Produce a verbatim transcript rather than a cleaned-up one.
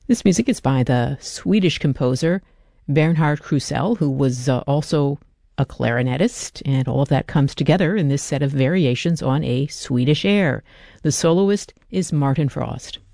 This music is by the Swedish composer Bernhard Krusell, who was uh, also a clarinetist, and all of that comes together in this set of variations on a Swedish air. The soloist is Martin Frost.